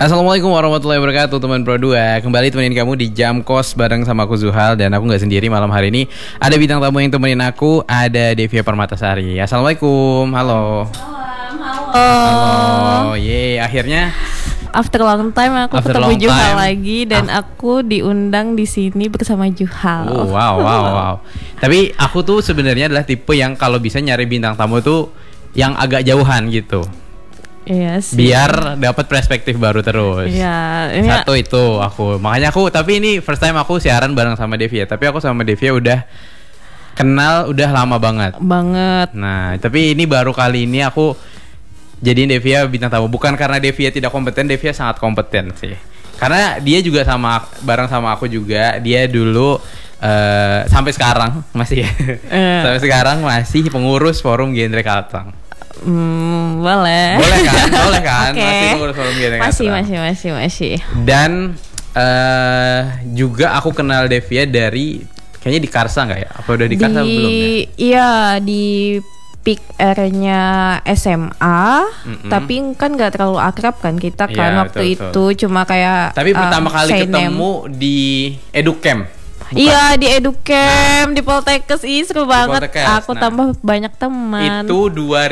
Assalamualaikum warahmatullahi wabarakatuh teman Pro 2. Kembali temenin kamu di Jam Kos bareng sama aku Zuhal. Dan aku gak sendiri malam hari ini. Ada bintang tamu yang temenin aku. Ada Devia Permatasari. Assalamualaikum. Halo. Halo. Akhirnya after long time aku ketemu Juhal lagi. Dan aku diundang di sini bersama Juhal. Wow. Tapi aku tuh sebenarnya adalah tipe yang kalau bisa nyari bintang tamu tuh yang agak jauhan gitu. Iya sih. Biar dapat perspektif baru terus. Iya. Satu itu aku. Makanya tapi ini first time aku siaran bareng sama Devia. Tapi aku sama Devia udah kenal udah lama banget. Nah, tapi ini baru kali ini aku jadiin Devia bintang tamu. Bukan karena Devia tidak kompeten, Devia sangat kompeten sih. Karena dia juga bareng sama aku juga. Dia dulu sampai sekarang masih sampai sekarang masih pengurus Forum Genre Kalteng. Boleh kan? Okay. Masih pengurus Forum Genre Kalteng. Masih. Dan juga aku kenal Devia dari kayaknya di Karsa nggak ya? Apa udah di Karsa belum ya? Iya, di peak era-nya SMA. Tapi kan nggak terlalu akrab kan kita kan ya, waktu itu cuma kayak. Tapi pertama kali ketemu di Educamp. Iya, di Educamp, di Poltekkes, seru banget. Aku tambah banyak teman. Itu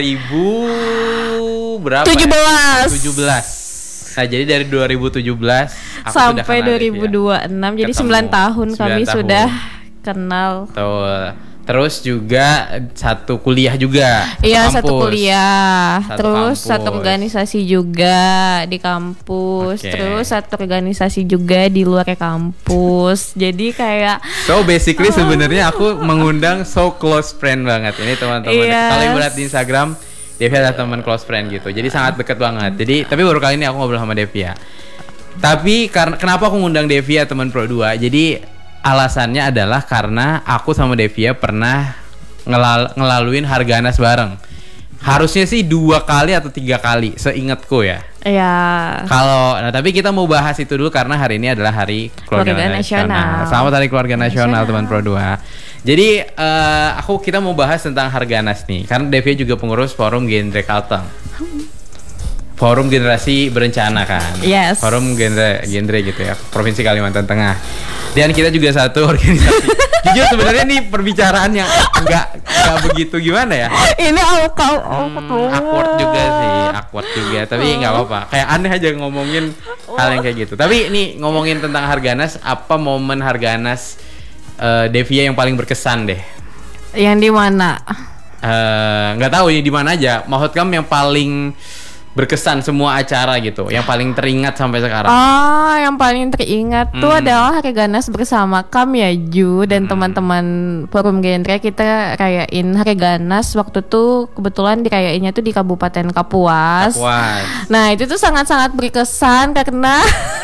2000 berapa? 17. Nah, jadi dari 2017 sampai 2026, jadi 9 tahun kami sudah kenal. Betul. Terus juga satu kuliah juga. Iya, satu kuliah. Terus satu organisasi juga di kampus. Terus satu organisasi juga di luar kampus. Jadi kayak so basically sebenarnya aku mengundang so close friend banget. Ini teman-teman. Kalau yang lihat di Instagram, Devia adalah teman close friend gitu. Jadi sangat dekat banget. Tapi baru kali ini aku ngobrol sama Devia. Tapi kenapa aku ngundang Devia teman Pro 2? Jadi alasannya adalah karena aku sama Devia pernah ngelaluin Harganas bareng. Harusnya sih 2 kali atau 3 kali, seingatku ya. Iya. Tapi kita mau bahas itu dulu karena hari ini adalah Hari Keluarga Nasional. Selamat Hari Keluarga Nasional teman Pro 2. Jadi kita mau bahas tentang Harganas nih, karena Devia juga pengurus Forum Genre Kalteng. Forum Generasi Berencana kan. Yes. Forum genre gitu ya, Provinsi Kalimantan Tengah. Dan kita juga satu organisasi. Jujur sebenarnya nih perbicaraan yang enggak begitu gimana ya. Ini awkward juga. Tapi nggak apa-apa. Kayak aneh aja ngomongin hal yang kayak gitu. Tapi ini ngomongin tentang Harganas, apa momen Harganas Devia yang paling berkesan deh? Yang di mana? Nggak tahu ini di mana aja. Maksud kamu yang paling berkesan semua acara gitu, yang paling teringat sampai sekarang. Yang paling teringat tuh adalah Harganas bersama kami ya Ju dan teman-teman Forum Genre. Kita rayain Harganas waktu tuh kebetulan dirayainnya tuh di Kabupaten Kapuas. Nah itu tuh sangat-sangat berkesan karena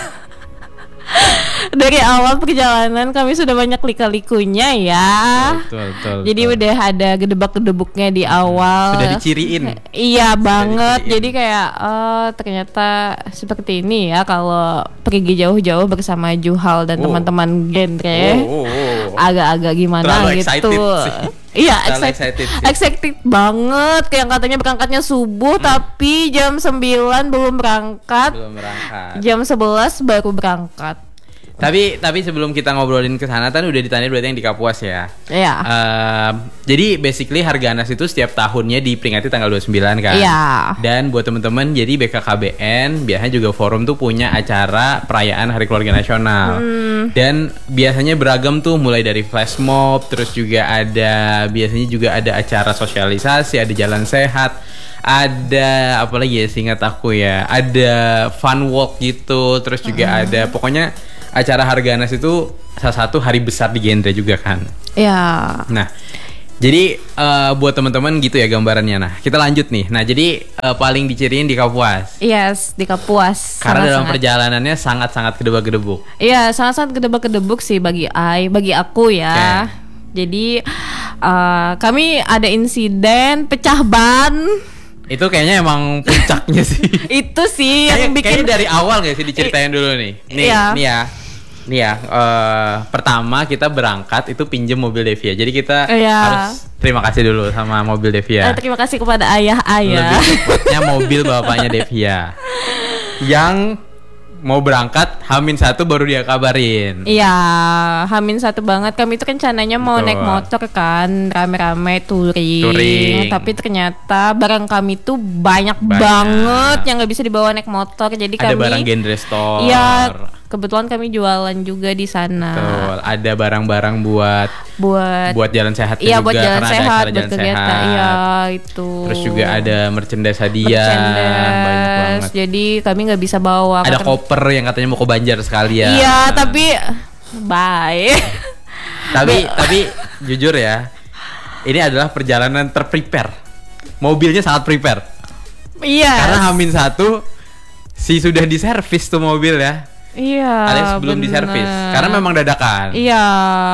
dari awal perjalanan kami sudah banyak lika-likunya ya. Betul. Jadi udah ada gedebak-gedebuknya di awal. Sudah diciriin. Iya banget. Jadi kayak ternyata seperti ini ya kalau pergi jauh-jauh bersama Juhal dan teman-teman Genre. Agak-agak gimana terlalu gitu. Iya, excited banget. Kayak katanya berangkatnya subuh tapi jam 9 belum berangkat. Jam 11 baru berangkat. Tapi sebelum kita ngobrolin ke sana kan udah ditanya berarti yang di Kapuas ya. Iya. Jadi basically Harganas itu setiap tahunnya diperingati tanggal 29 kan. Iya. Dan buat teman-teman jadi BKKBN biasanya juga forum tuh punya acara perayaan Hari Keluarga Nasional. Dan biasanya beragam tuh mulai dari flash mob, terus juga biasanya juga ada acara sosialisasi, ada jalan sehat, ada apa lagi ya seingat aku ya, ada fun walk gitu, terus juga ada pokoknya acara Harganas itu salah satu hari besar di genre juga kan. Iya. Nah, jadi buat teman-teman gitu ya gambarannya. Nah, kita lanjut nih. Nah, jadi paling diciriin di Kapuas. Yes, di Kapuas. Karena dalam perjalanannya sangat-sangat gedebak-gedebuk. Iya, sangat-sangat gedebak-gedebuk sih bagi aku ya. Jadi kami ada insiden pecah ban. Itu kayaknya emang puncaknya sih. Itu sih yang bikin. Kayaknya dari awal gak sih diceritain dulu nih. Nih ya, pertama kita berangkat itu pinjem mobil Devia. Jadi kita harus terima kasih dulu sama mobil Devia. Terima kasih kepada ayah. Lebih tepatnya mobil bapaknya Devia. Yang mau berangkat H-1 baru dia kabarin. Iya, H-1 banget. Kami itu rencananya mau Betul. naik motor kan, rame-rame touring. Tapi ternyata barang kami tuh banyak banget yang nggak bisa dibawa naik motor. Jadi ada kami barang Gendre Store. Iya, kebetulan kami jualan juga di sana. Betul. Ada barang-barang buat jalan sehat iya, juga. buat jalan karena sehat, ada acara buat jalan kegiatan. sehat. Iya, itu. Terus juga ada merchandise hadiah. Banyak banget. Jadi kami nggak bisa bawa. Ada koper yang katanya mau ke Banjar sekalian. Iya, tapi bye. tapi jujur ya, ini adalah perjalanan terprepare. Mobilnya sangat prepare. Iya. Karena H-1 sudah diservis tuh mobil ya. Iya. Alias sebelum diservis. Karena memang dadakan. Iya.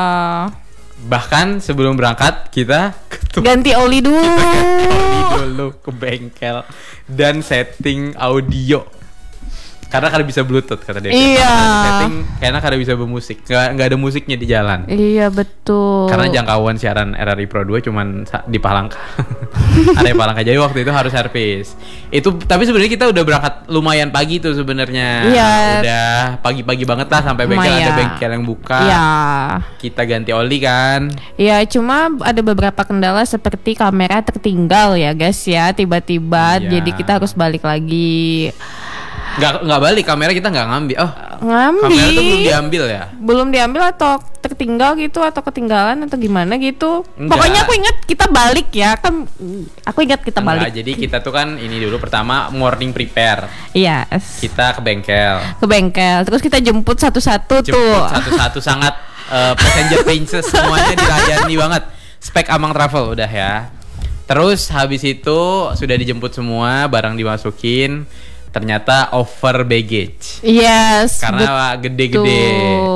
Bahkan sebelum berangkat kita ganti oli dulu. Kita ganti oli dulu ke bengkel dan setting audio. Karena kada bisa Bluetooth kata dia. Iya. Setting karena kada bisa bermusik. Nggak ada musiknya di jalan. Iya betul. Karena jangkauan siaran RRI Pro 2 cuman di Palangka. Area Palangka, jadi waktu itu harus servis. Itu tapi sebenarnya kita udah berangkat lumayan pagi tuh sebenarnya. Iya. Udah pagi-pagi banget lah sampai bengkel ada bengkel yang buka. Iya. Kita ganti oli kan. Iya, cuma ada beberapa kendala seperti kamera tertinggal ya guys ya, tiba-tiba. Iya. Jadi kita harus balik lagi. Nggak balik, kamera kita nggak ngambil. Oh, ngambil. kamera tuh belum diambil ya? Belum diambil atau tertinggal gitu atau ketinggalan atau gimana gitu. Enggak. Pokoknya aku ingat kita balik ya kan. Aku ingat kita balik. Jadi kita tuh kan ini dulu pertama morning prepare. Iya. Kita ke bengkel. Ke bengkel. Terus kita jemput satu-satu tuh. Jemput satu-satu sangat passenger princess semuanya dilayani banget. Spek Amang Travel udah ya. Terus habis itu sudah dijemput semua, barang dimasukin. Ternyata over baggage. Yes. Karena gede-gede.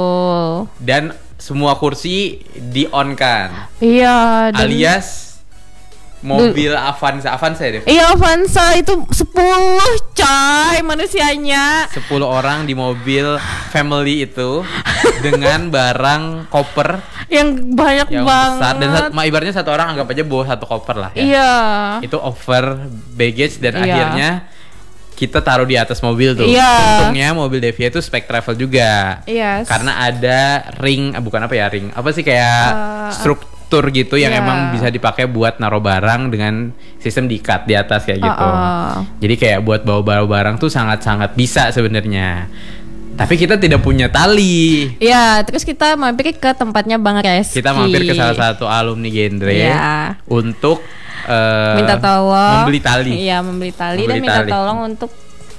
Dan semua kursi di on kan. Iya. Alias mobil Avanza deh. Iya, Avanza itu 10 coy manusianya. 10 orang di mobil family itu dengan barang koper yang banyak yang banget. besar dan ibaratnya satu orang anggap aja bawa satu koper lah ya. Iya. Itu over baggage dan Iya. akhirnya kita taruh di atas mobil tuh. Iya. Untungnya mobil Devia itu spek travel juga. Yes. Karena ada ring, bukan apa ya ring? Apa sih kayak struktur gitu yang iya. emang bisa dipakai buat naruh barang dengan sistem diikat di atas kayak gitu. Jadi kayak buat bawa barang tuh sangat-sangat bisa sebenarnya. Tapi kita tidak punya tali. Ya, terus kita mampir ke tempatnya Bang Reski. Kita mampir ke salah satu alumni genre untuk minta tolong membeli tali. Iya, membeli tali dan minta tolong untuk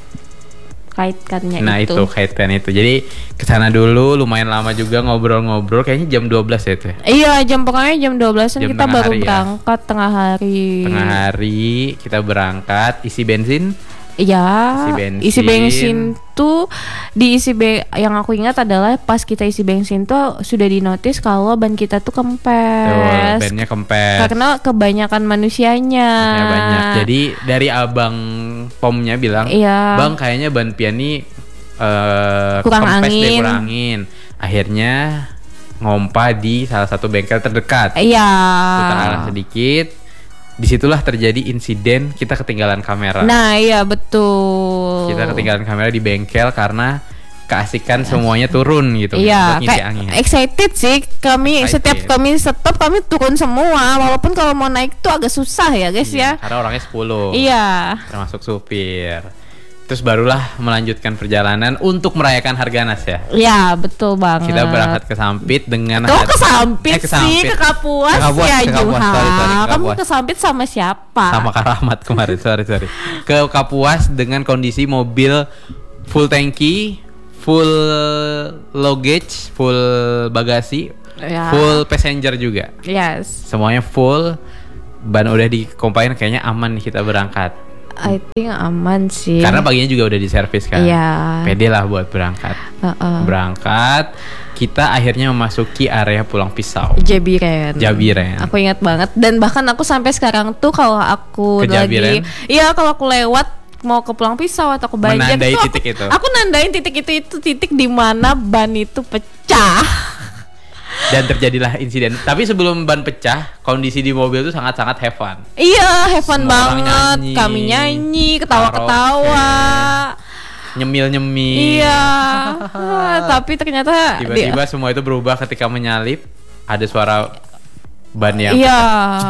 kaitkannya nah, itu kaitan itu. Jadi kesana dulu lumayan lama juga ngobrol-ngobrol. Kayaknya jam 12 ya itu. Iya, pokoknya jam 12-an kita baru berangkat ya. Tengah hari kita berangkat, isi bensin. Iya, isi bensin tuh yang aku ingat adalah pas kita isi bensin tuh sudah dinotis kalau ban kita tuh kempes. Bannya kempes. Karena kebanyakan manusianya. Ya, banyak. Jadi dari abang pomnya bilang, iya. Bang kayaknya ban pian nih kurang kempes angin. deh, kurang angin. Akhirnya ngompa di salah satu bengkel terdekat. Iya. Putar arah sedikit. Disitulah terjadi insiden kita ketinggalan kamera. Nah iya betul. Kita ketinggalan kamera di bengkel karena keasikan semuanya turun gitu. Iya, kayak excited sih kami. Setiap kami stop kami turun semua. Walaupun kalau mau naik tuh agak susah ya guys ya. Karena orangnya 10. Iya. Termasuk supir. Terus barulah melanjutkan perjalanan untuk merayakan Harganas ya. Iya betul banget. Kita berangkat ke Sampit dengan ke Sampit sih, ke Kapuas ya Juha. Kamu ke Sampit sama siapa? Sama Karamat kemarin, sorry. Ke Kapuas dengan kondisi mobil full tangki, full luggage, full bagasi, full passenger juga. Yes. Semuanya full. Ban udah dikompain, kayaknya aman nih kita berangkat. I think aman sih. Karena paginya juga udah diservis kan. Iya. Pede lah buat berangkat. Berangkat, kita akhirnya memasuki area Pulang Pisau. Jabiren. Aku ingat banget dan bahkan aku sampai sekarang tuh kalau aku ke Jabiren? kalau aku lewat mau ke Pulang Pisau atau ke Banjar menandai itu titik itu. Aku nandain titik itu titik di mana ban itu pecah. Dan terjadilah insiden. Tapi sebelum ban pecah, kondisi di mobil itu sangat-sangat have fun. Iya, have fun banget. Kami nyanyi, ketawa-ketawa. nyemil-nyemil. Iya. Tapi ternyata tiba-tiba semua itu berubah ketika menyalip, ada suara ban yang iya.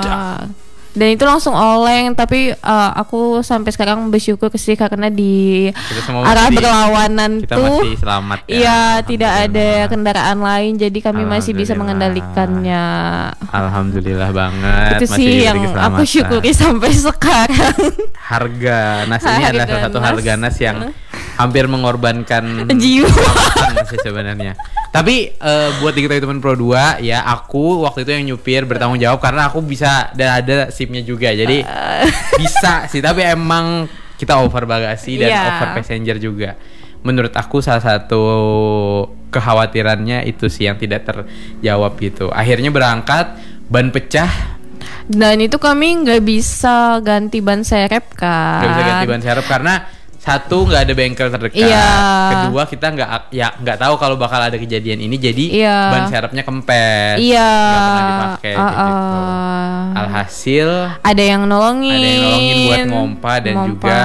Dan itu langsung oleng, tapi aku sampai sekarang bersyukur sih karena di arah berlawanan kita tuh masih selamat ya. Iya, tidak ada kendaraan lain, jadi kami masih bisa mengendalikannya. Alhamdulillah banget. Itu sih yang aku syukuri sampai sekarang. Harga nas ini adalah salah satu harga nas yang hampir mengorbankan jiwa sih sebenarnya. Tapi buat Diketahui Teman Pro 2 ya, aku waktu itu yang nyupir bertanggung jawab karena aku bisa dan ada SIM-nya juga. Jadi bisa sih, tapi emang kita over bagasi dan over passenger juga. Menurut aku salah satu kekhawatirannya itu sih yang tidak terjawab gitu. Akhirnya berangkat, ban pecah. Dan itu kami nggak bisa ganti ban serep kan. Nggak bisa ganti ban serep karena satu, nggak ada bengkel terdekat. Kedua, kita nggak tahu kalau bakal ada kejadian ini, jadi ban serepnya kempes. Nggak pernah dipakai gitu. Alhasil ada yang nolongin buat ngompa dan juga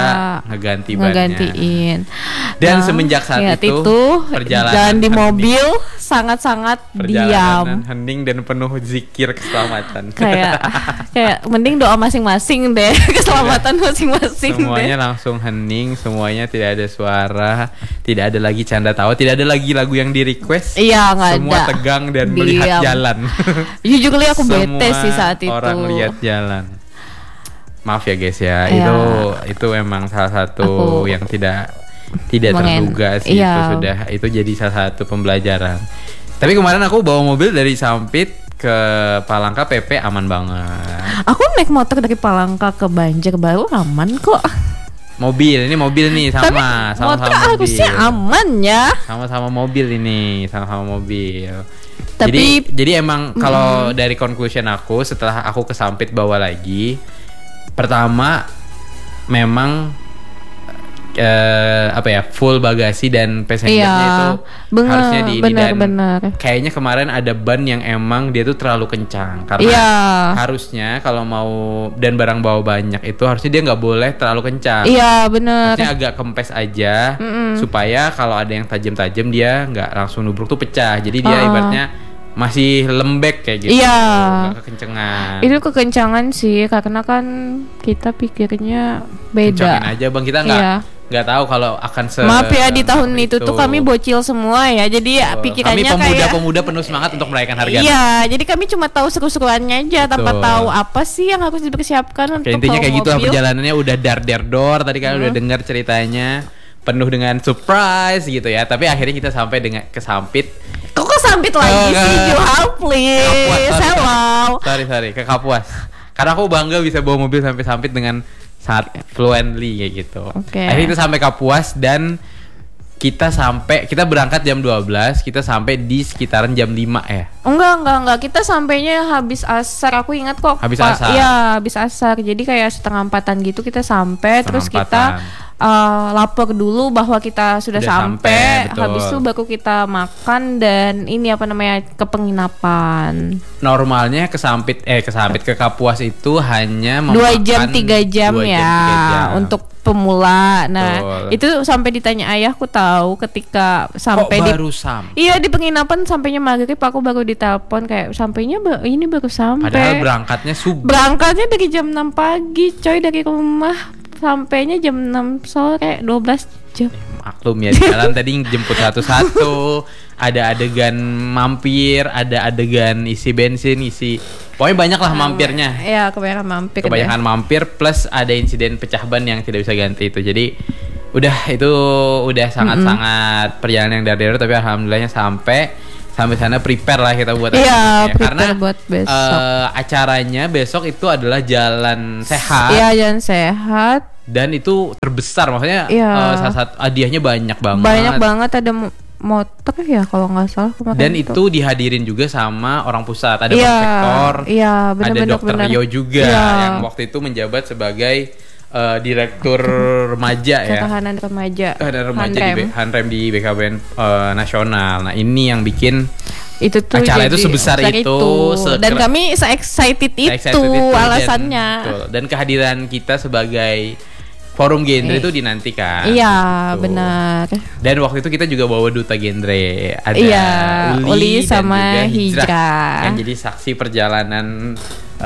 ngegantiin. Dan semenjak saat itu perjalanan di mobil sangat-sangat diam, hening dan penuh zikir keselamatan. kayak mending doa masing-masing deh, keselamatan masing-masing. Semuanya langsung hening, semuanya tidak ada suara, tidak ada lagi canda tawa, tidak ada lagi lagu yang di request. Iya, nggak ada. Semua tegang dan melihat jalan. Jujur aku bete sih saat itu. Orang lihat jalan. Maaf ya guys ya, itu emang salah satu yang tidak terduga sih. Itu jadi salah satu pembelajaran. Tapi kemarin aku bawa mobil dari Sampit ke Palangka PP aman banget. Aku naik motor dari Palangka ke Banjarbaru aman kok. Mobil nih sama motor mobil. Harusnya aman ya. Sama mobil. Jadi emang kalau dari conclusion aku setelah aku ke Sampit bawa lagi, pertama memang full bagasi dan passengernya itu harusnya benar. Kayaknya kemarin ada ban yang emang dia tuh terlalu kencang karena harusnya kalau mau dan barang bawa banyak itu harusnya dia nggak boleh terlalu kencang. Iya benar. Harusnya agak kempes aja supaya kalau ada yang tajam-tajam dia nggak langsung nubruk tuh pecah. Jadi dia ibaratnya masih lembek kayak gitu. Iya. Gak kekencangan. Itu kekencangan sih karena kan kita pikirnya beda. Kencangin aja bang, kita nggak tahu kalau akan maaf ya di tahun itu tuh kami bocil semua ya, jadi pikirannya kami pemuda penuh semangat untuk merayakan harga. Iya, jadi kami cuma tahu seru-seruannya aja tanpa tahu apa sih yang harus dipersiapkan untuk intinya kayak mobil. Gitu lah perjalanannya udah dar tadi kalian udah dengar ceritanya penuh dengan surprise gitu ya, tapi akhirnya kita sampai ke Sampit. Kok Sampit lagi sih, Juhal please. Hello. Sorry ke Kapuas. Karena aku bangga bisa bawa mobil sampai Sampit dengan sangat fluently kayak gitu. Akhirnya kita sampai Kapuas dan kita berangkat jam 12, kita sampai di sekitaran jam 5 ya. Enggak, kita sampainya habis asar, aku ingat kok. Habis asar. Iya, habis asar. Jadi kayak 3:30 gitu kita sampai, terus kita lapor dulu bahwa kita sudah sampai. Habis itu baru kita makan dan ke penginapan. Normalnya ke Kapuas itu hanya 2 jam 3 jam untuk pemula. Nah, itu sampai ditanya ayahku tahu ketika sampai di penginapan sampainya maghrib, aku baru ditelepon kayak sampainya baru sampai. Padahal berangkatnya subuh. Berangkatnya dari jam 6 pagi, coy, dari rumah. Sampainya jam 6 sore, 12 jam. Maklum ya, di jalan tadi jemput satu-satu. Ada adegan mampir, ada adegan isi bensin, pokoknya banyak lah mampirnya. Iya, kebanyakan mampir plus ada insiden pecah ban yang tidak bisa ganti itu. Jadi udah sangat-sangat perjalanan yang dari tapi alhamdulillahnya sampai sana prepare lah kita buat karena buat besok. Acaranya besok itu adalah jalan sehat. Iya, jalan sehat. Dan itu terbesar, maksudnya salah satu hadiahnya banyak banget. Banyak banget, ada motor ya kalau nggak salah. Dan itu dihadirin juga sama orang pusat, ada konvektor, ada dokter Rio juga yang waktu itu menjabat sebagai direktur remaja ketahanan remaja di Hanrem di BKBN nasional. Nah ini yang bikin itu tuh acara itu sebesar itu dan kami excited itu alasannya dan kehadiran kita sebagai forum genre itu dinantikan. Iya, benar. Dan waktu itu kita juga bawa duta genre. Ada Uli sama Hijrah yang jadi saksi perjalanan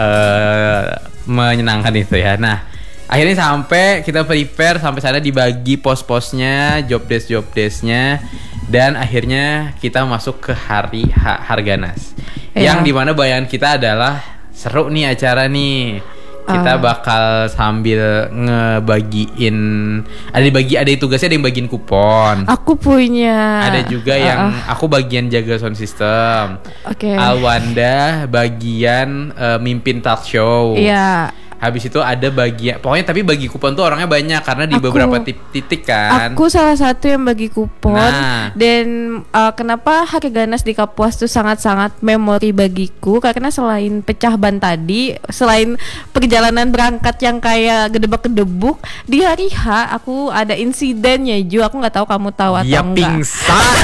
menyenangkan itu ya. Nah, akhirnya sampai kita prepare sampai sana, dibagi pos-posnya, job desk-nya, dan akhirnya kita masuk ke hari Harganas. Yang dimana bayangan kita adalah seru nih acara nih. Kita bakal sambil ngebagiin, ada tugasnya, ada yang bagiin kupon. Aku punya. Ada juga yang aku bagian jaga sound system. Alwanda bagian mimpin talk show. Iya. Habis itu ada bagian, pokoknya tapi bagi kupon tuh orangnya banyak karena di beberapa titik kan. Aku salah satu yang bagi kupon. Dan kenapa Harganas di Kapuas tuh sangat-sangat memori bagiku, karena selain pecah ban tadi, selain perjalanan berangkat yang kayak gedebak-gedebuk, di hari H aku ada insidennya Ju. Aku nggak tahu kamu tahu atau enggak. Dia pingsan.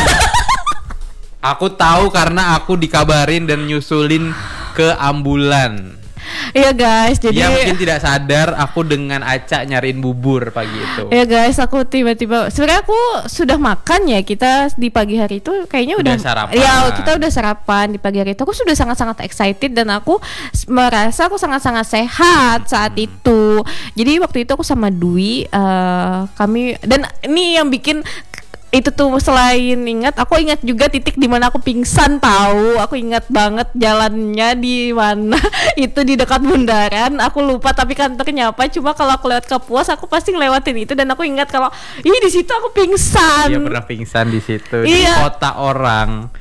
Aku tahu karena aku dikabarin dan nyusulin ke ambulan. Iya guys, jadi dia mungkin tidak sadar aku dengan Aca nyariin bubur pagi itu. Iya guys, aku tiba-tiba, sebenarnya aku sudah makan ya, kita di pagi hari itu kayaknya udah sarapan. Ya, kita udah sarapan di pagi hari itu. Aku sudah sangat-sangat excited dan aku merasa aku sangat-sangat sehat saat itu. Jadi waktu itu aku sama Dwi, kami, dan ini yang bikin itu tuh, selain aku ingat juga titik di mana aku pingsan tahu. Aku ingat banget jalannya di mana. Itu di dekat bundaran. Aku lupa tapi kantornya apa. Cuma kalau aku lewat Kapuas aku pasti ngelewatin itu, dan aku ingat kalau di situ aku pingsan. Iya, pernah pingsan di situ. Iya. Di kota orang.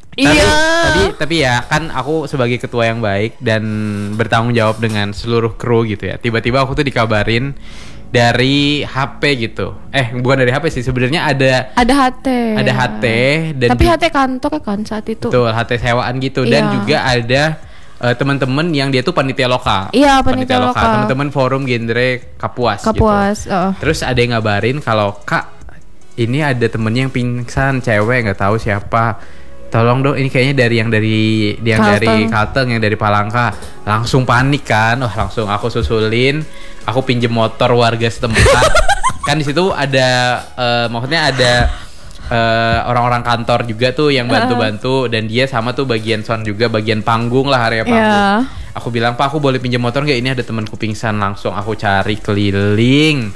Tapi ya kan aku sebagai ketua yang baik dan bertanggung jawab dengan seluruh kru gitu ya. Tiba-tiba aku tuh dikabarin dari HP gitu. Bukan dari HP sih, sebenarnya ada HT dan tapi HT kantor kan saat itu. Betul, HT sewaan gitu. Dan juga ada teman-teman yang dia tuh panitia lokal. Iya, panitia lokal. Teman-teman forum genre Kapuas gitu. Terus ada yang ngabarin kalau, "Kak, ini ada temennya yang pingsan, cewek, nggak tahu siapa. Tolong dong, ini kayaknya dari Kalteng, yang dari Palangka." Langsung panik kan. Langsung aku susulin. Aku pinjem motor warga setempat. Kan di situ ada maksudnya ada orang-orang kantor juga tuh yang bantu-bantu, dan dia sama tuh bagian sound juga, bagian panggung lah, area panggung. Aku bilang, "Pak, aku boleh pinjam motor nggak? Ini ada temanku pingsan." Langsung aku cari keliling.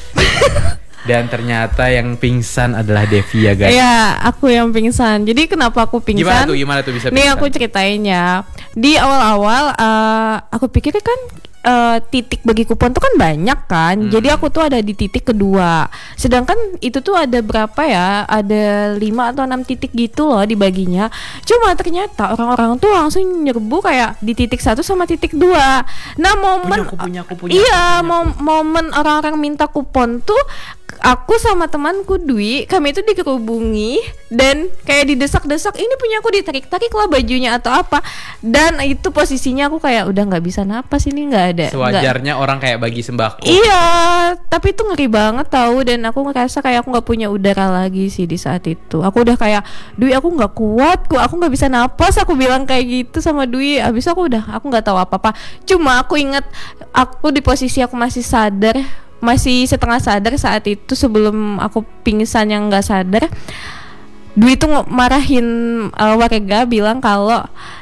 Dan ternyata yang pingsan adalah Devia, guys. Iya, aku yang pingsan. Jadi kenapa aku pingsan? Gimana tuh bisa pingsan? Nih aku ceritain ya. Di awal-awal aku pikir kan titik bagi kupon tuh kan banyak kan. Jadi aku tuh ada di titik kedua. Sedangkan itu tuh ada berapa ya? Ada 5 atau 6 titik gitu loh dibaginya. Cuma ternyata orang-orang tuh langsung nyerbu kayak di titik 1 sama titik 2. Nah, momen momen orang-orang minta kupon tuh aku sama temanku Dwi, kami itu dikerubungi dan kayak didesak-desak, "Ini punya aku," ditarik-tarik lah bajunya atau apa. Dan itu posisinya aku kayak udah nggak bisa napas, ini nggak ada. Sewajarnya orang kayak bagi sembako. Iya, tapi itu ngeri banget tahu, dan aku ngerasa kayak aku nggak punya udara lagi sih di saat itu. Aku udah kayak, "Dwi, aku nggak kuat, aku nggak bisa napas." Aku bilang kayak gitu sama Dwi. Abis aku nggak tahu apa-apa. Cuma aku inget aku di posisi aku masih setengah sadar saat itu, sebelum aku pingsan yang nggak sadar. Dwi tuh marahin warga, bilang kalau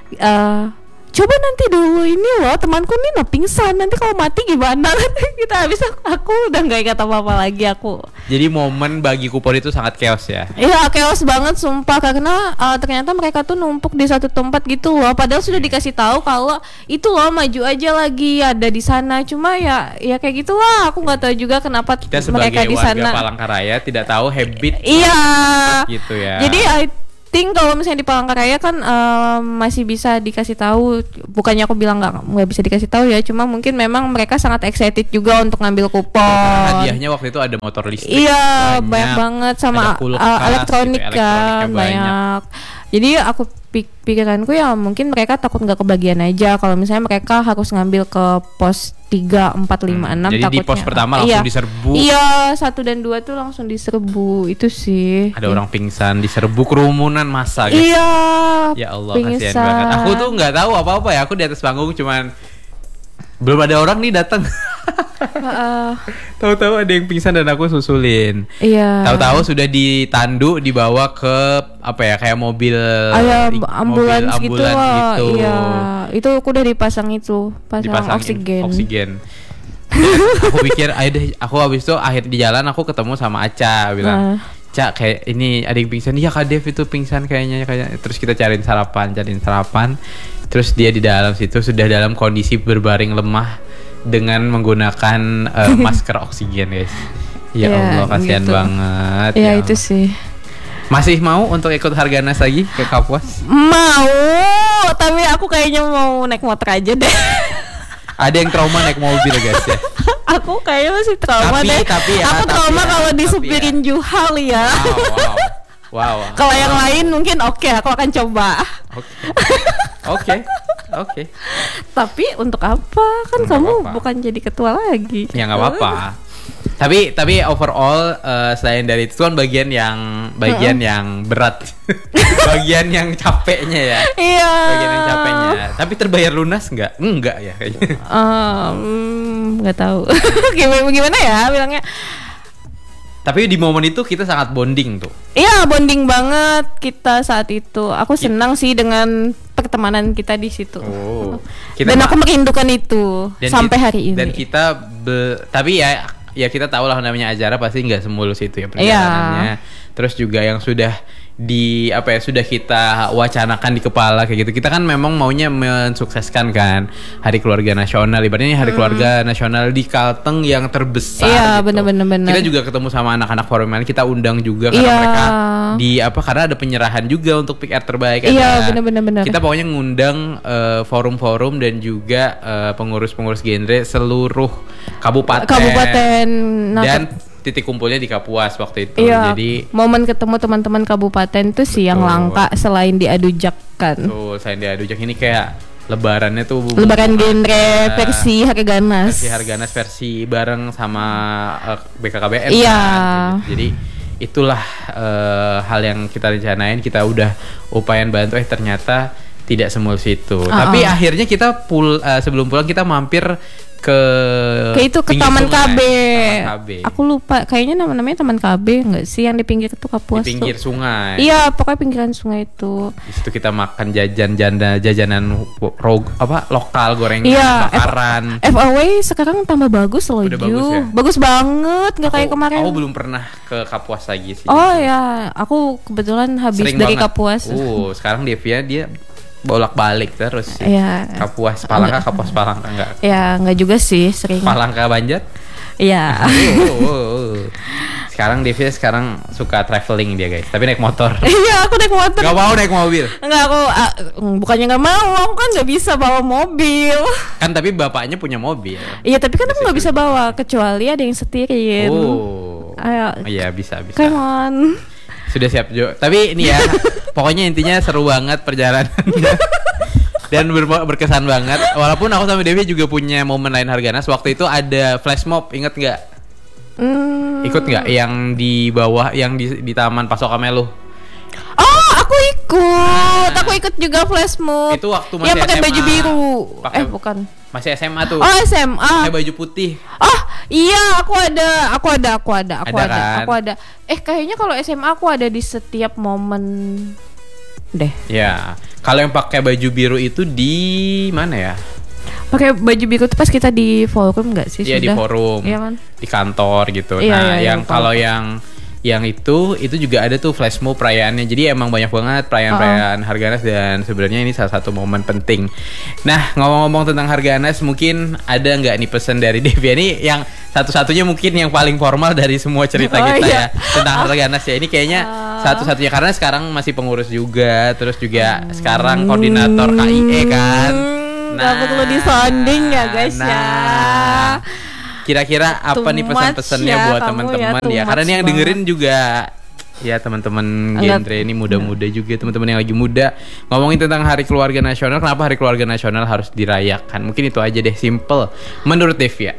coba nanti dulu ini loh temanku nih pingsan, nanti kalau mati gimana? Kita habis aku udah nggak ingat apa-apa lagi aku. Jadi momen bagi kupon itu sangat chaos ya? Iya, chaos banget sumpah, karena ternyata mereka tuh numpuk di satu tempat gitu loh. Padahal sudah dikasih tahu kalau itu loh maju aja lagi ada di sana. Cuma ya kayak gitulah. Aku nggak tahu juga kenapa mereka di sana. Kita sebagai warga Palangkaraya tidak tahu habit. Iya. Gitu ya. Jadi kalau misalnya di Palangkaraya kan masih bisa dikasih tahu. Bukannya aku bilang nggak bisa dikasih tahu ya, cuma mungkin memang mereka sangat excited juga untuk ngambil kupon. Hadiahnya waktu itu ada motor listrik. Iya, banyak banget, sama elektronik gitu, kan banyak. Jadi aku pikiranku ya mungkin mereka takut nggak kebagian aja kalau misalnya mereka harus ngambil ke pos 3, 4, 5, 6. Jadi takutnya, di pos pertama langsung diserbu. Iya, 1 dan 2 tuh langsung diserbu. Itu sih. Ada orang pingsan, diserbu, kerumunan massa gitu. Iya. Ya Allah, kasihan banget. Aku tuh nggak tahu apa-apa ya. Aku di atas panggung cuman belum ada orang nih datang. Tahu-tahu ada yang pingsan dan aku susulin. Iya. Tahu-tahu sudah ditandu, dibawa ke apa ya, kayak mobil ambulans gitu. Iya. Itu aku udah dipasang oksigen. Aku pikir aku habis itu akhir di jalan aku ketemu sama Aca, bilang, Cak, kayak ini ada yang pingsan. Iya, Kak Dev itu pingsan kayaknya. Terus kita cariin sarapan. Terus dia di dalam situ sudah dalam kondisi berbaring lemah dengan menggunakan masker oksigen, guys. Ya Allah, kasihan gitu banget. Ya itu sih. Masih mau untuk ikut Harganas lagi ke Kapuas? Mau, tapi aku kayaknya mau naik motor aja deh. Ada yang trauma naik mobil, guys ya. Aku kayaknya masih trauma deh. Aku trauma kalau disupirin Juhal ya. Wow. Kalau yang lain mungkin oke, aku akan coba. Oke. Tapi untuk apa? Kan kamu bukan jadi ketua lagi. Ya nggak apa-apa. Tapi overall selain dari itu kan bagian yang berat. Bagian yang capeknya ya. Iya. Bagian yang capeknya. Tapi terbayar lunas nggak? Enggak ya kayaknya. Nggak tahu. Gimana ya bilangnya? Tapi di momen itu kita sangat bonding tuh. Iya, bonding banget kita saat itu. Aku senang sih dengan pertemanan kita di situ. Dan aku merindukan itu sampai hari ini. Dan kita tapi ya kita tahu lah namanya acara pasti nggak semulus itu ya perjalanannya. Terus juga yang sudah sudah kita wacanakan di kepala kayak gitu. Kita kan memang maunya mensukseskan kan Hari Keluarga Nasional. Ibaratnya Hari Keluarga Nasional di Kalteng yang terbesar. Iya, gitu. benar. Kita juga ketemu sama anak-anak forum lain. Kita undang juga karena mereka karena ada penyerahan juga untuk PR terbaik. Iya, benar. Kita pokoknya ngundang forum-forum dan juga pengurus-pengurus genre seluruh kabupaten. Dan titik kumpulnya di Kapuas waktu itu. Iya, jadi momen ketemu teman-teman kabupaten tuh sih yang langka selain diadujak kan. Selain diadujak ini kayak lebarannya tuh lebaran genre versi Harganas. Versi bareng sama BKKBN. Iya. Kan? Jadi itulah hal yang kita rencanain, kita udah upayain bantu ternyata tidak semulus itu. Tapi akhirnya kita sebelum pulang kita mampir ke Taman KB. Aku lupa, kayaknya namanya Taman KB enggak sih yang di pinggir itu Kapuas. Di pinggir sungai. Iya, pokoknya pinggiran sungai itu. Di situ kita makan jajanan lokal, gorengan, bakaran. FAW sekarang tambah bagus loh, bagus banget, enggak kayak kemarin. Aku belum pernah ke Kapuas lagi sih. Oh ya, aku kebetulan habis sering dari banget. Kapuas. Sekarang dia bolak-balik terus. Iya. Kapuas Palangka enggak? Ya, enggak juga sih, sering. Palangka Banjar? Iya. Sekarang Devia suka traveling dia, guys. Tapi naik motor. Iya, aku naik motor. Gak mau naik mobil. Enggak, aku bukannya gak mau, aku kan gak bisa bawa mobil. Kan tapi bapaknya punya mobil. Iya, tapi kan aku gak bisa bawa kecuali ada yang setirin. Ayo. Iya, bisa. Come on. Sudah siap Jo. Tapi ini ya, pokoknya intinya seru banget perjalanannya. Dan berkesan banget. Walaupun aku sama Devi juga punya momen lain Harganas. Waktu itu ada flash mob, inget nggak? Ikut nggak? Yang di bawah, yang di Taman Pasok Kamelu. Oh, aku ikut. Aku ikut juga flash mob. Itu waktu masih yang pakai baju biru. Bukan. Masih SMA tuh. Oh, SMA. Pakai baju putih. Oh, iya, aku ada. Kan? Kayaknya kalau SMA aku ada di setiap momen deh. Ya. Kalau yang pakai baju biru itu di mana ya? Pakai baju biru itu pas kita di forum nggak sih? Iya, di forum. Iya kan? Di kantor gitu. Iya, yang kalau yang itu juga ada tuh flash mob perayaannya. Jadi emang banyak banget perayaan Harganas dan sebenarnya ini salah satu momen penting. Nah, ngomong-ngomong tentang Harganas, mungkin ada nggak nih pesan dari Devia nih yang satu-satunya mungkin yang paling formal dari semua cerita kita ya tentang Harganas ya. Ini kayaknya satu-satunya karena sekarang masih pengurus juga, terus juga sekarang koordinator KIE kan. Nggak perlu disonding ya guys ya. Kira-kira apa nih pesan-pesannya buat teman-teman ya? Karena ini yang dengerin juga ya teman-teman genre ini muda-muda juga, teman-teman yang lagi muda. Ngomongin tentang Hari Keluarga Nasional, kenapa Hari Keluarga Nasional harus dirayakan? Mungkin itu aja deh, simple. Menurut Devia?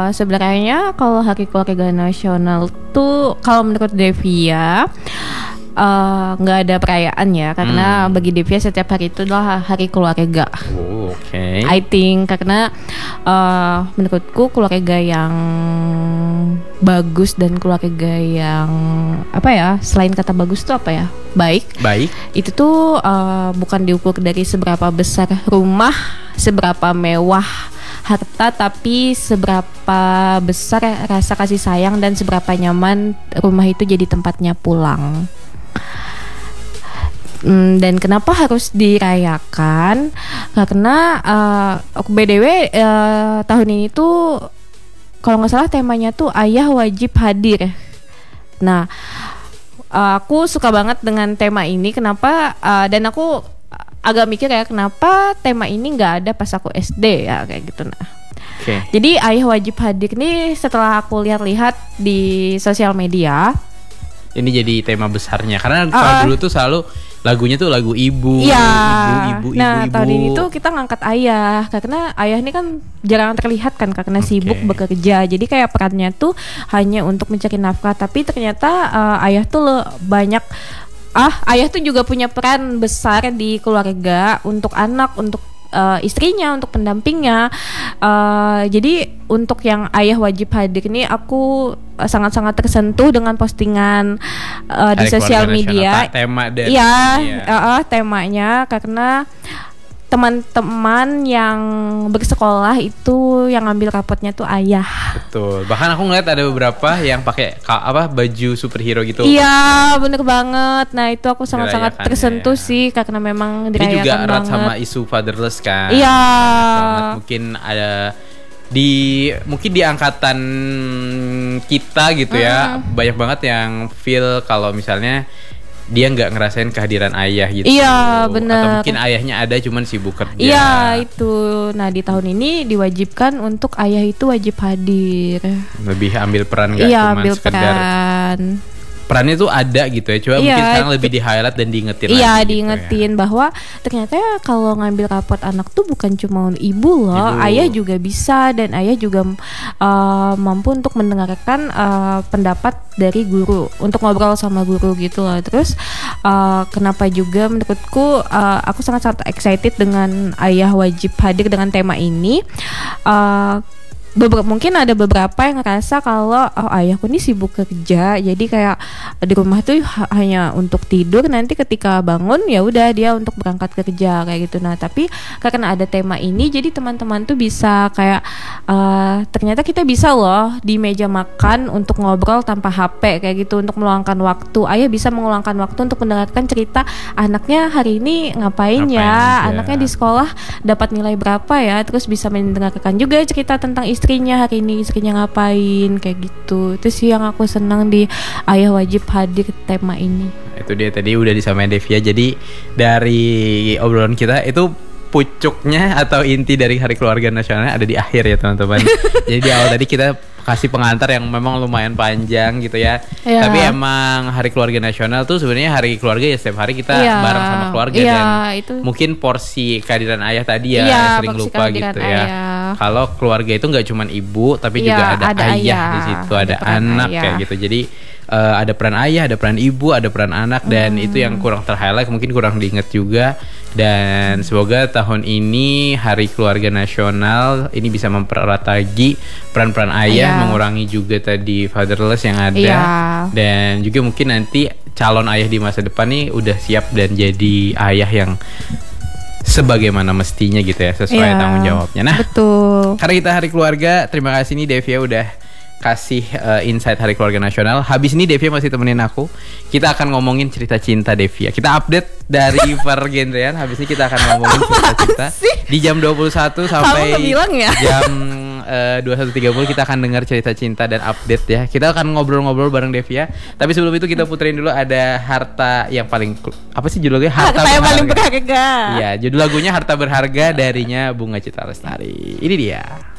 Sebenarnya kalau Hari Keluarga Nasional tuh kalau menurut Devia nggak ada perayaan ya, karena bagi Devia setiap hari itu adalah hari keluarga. Oke. I think karena menurutku keluarga yang bagus dan keluarga yang apa ya, selain kata bagus tuh apa ya, baik itu tuh bukan diukur dari seberapa besar rumah, seberapa mewah harta, tapi seberapa besar rasa kasih sayang dan seberapa nyaman rumah itu jadi tempatnya pulang. Dan kenapa harus dirayakan? Karena BDW tahun ini tuh kalau nggak salah temanya tuh ayah wajib hadir. Nah, aku suka banget dengan tema ini. Kenapa? Dan aku agak mikir ya, kenapa tema ini nggak ada pas aku SD ya, kayak gitu. Nah, jadi ayah wajib hadir nih setelah aku lihat-lihat di sosial media. Ini jadi tema besarnya karena kalau dulu tuh selalu lagunya tuh lagu ibu, ibu. Nah, tahun ini tuh kita ngangkat ayah karena ayah ini kan jarang terlihat kan karena sibuk bekerja. Jadi kayak perannya tuh hanya untuk mencari nafkah, tapi ternyata ayah tuh banyak ayah tuh juga punya peran besar di keluarga, untuk anak, untuk istrinya, untuk pendampingnya. Jadi untuk yang ayah wajib hadir ini aku sangat-sangat tersentuh dengan postingan di sosial media. Tema dari temanya karena teman-teman yang bersekolah itu yang ngambil rapotnya tuh ayah. Betul. Bahkan aku ngeliat ada beberapa yang pakai baju superhero gitu. Iya, bener banget. Nah, itu aku sangat-sangat tersentuh sih karena memang dirayakan banget. Ini juga erat sama isu fatherless kan. Iya. Mungkin ada mungkin di angkatan kita gitu ya, banyak banget yang feel kalau misalnya dia nggak ngerasain kehadiran ayah gitu. Iya, benar. Atau mungkin ayahnya ada cuman sibuk kerja. Iya, itu. Nah, di tahun ini diwajibkan untuk ayah itu wajib hadir. Lebih ambil peran, nggak cuma sekedar perannya tuh ada gitu ya. Coba mungkin sekarang lebih di highlight dan diingetin lagi. Iya, diingetin gitu bahwa ternyata kalau ngambil rapot anak tuh bukan cuma ibu loh, ayah juga bisa, dan ayah juga mampu untuk mendengarkan pendapat dari guru, untuk ngobrol sama guru gitu loh. Terus kenapa juga menurutku aku sangat-sangat excited dengan ayah wajib hadir dengan tema ini. Mungkin ada beberapa yang ngerasa kalau ayahku ini sibuk kerja, jadi kayak di rumah tuh hanya untuk tidur, nanti ketika bangun ya udah dia untuk berangkat kerja kayak gitu. Nah, tapi karena ada tema ini, jadi teman-teman tuh bisa kayak ternyata kita bisa loh di meja makan untuk ngobrol tanpa HP kayak gitu, untuk meluangkan waktu. Ayah bisa meluangkan waktu untuk mendengarkan cerita anaknya hari ini ngapain ya, anaknya di sekolah dapat nilai berapa ya, terus bisa mendengarkan juga cerita tentang istrinya, hari ini istrinya ngapain kayak gitu. Itu sih yang aku senang di ayah wajib hadir tema ini. Itu dia tadi udah disamain Devia. Jadi dari obrolan kita itu pucuknya atau inti dari Hari Keluarga Nasional ada di akhir ya teman-teman. Jadi di awal tadi kita kasih pengantar yang memang lumayan panjang gitu ya. Tapi emang Hari Keluarga Nasional tuh sebenarnya hari keluarga ya, setiap hari kita bareng sama keluarga, dan itu mungkin porsi kehadiran ayah tadi ya sering lupa gitu ya. Kalau keluarga itu nggak cuma ibu, tapi juga ada ayah di situ, ada anak kayak gitu. Jadi ada peran ayah, ada peran ibu, ada peran anak, dan itu yang kurang ter-highlight, mungkin kurang diingat juga. Dan semoga tahun ini Hari Keluarga Nasional ini bisa mempererat lagi peran-peran ayah, mengurangi juga tadi fatherless yang ada, dan juga mungkin nanti calon ayah di masa depan nih udah siap dan jadi ayah yang sebagaimana mestinya gitu ya, sesuai tanggung jawabnya. Nah, betul. Karena kita Hari Keluarga, terima kasih nih Devia udah kasih insight Hari Keluarga Nasional. Habis ini Devia masih temenin aku. Kita akan ngomongin cerita cinta Devia. Kita update dari pergenrean. Habis ini kita akan ngomongin cerita cinta di jam 21 sampai jam 21.30 kita akan dengar cerita cinta dan update ya. Kita akan ngobrol-ngobrol bareng Devia. Tapi sebelum itu kita puterin dulu ada Harta yang paling, apa sih judulnya? Harta yang paling berharga. Iya, judul lagunya Harta Berharga darinya Bunga Citra Lestari. Ini dia.